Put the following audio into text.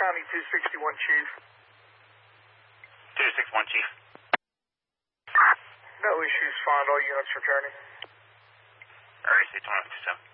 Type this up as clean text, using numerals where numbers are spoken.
County 261, Chief. 261, Chief. No issues. Find all units returning. RAC 2157.